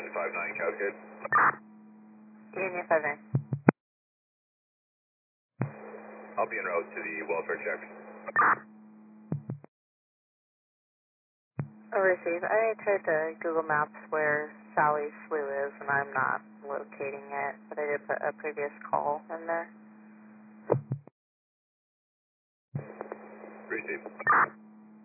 Union 59 Cascade. Union 59. I'll be en route to the welfare check. Receive. I tried to Google Maps where Sally's Slough is, and I'm not locating it, but I did put a previous call in there. Receive.